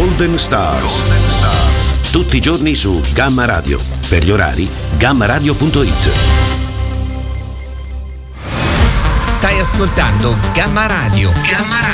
Golden Stars. Tutti i giorni su Gamma Radio. Per gli orari, gammaradio.it. Stai ascoltando Gamma Radio. Gamma Radio.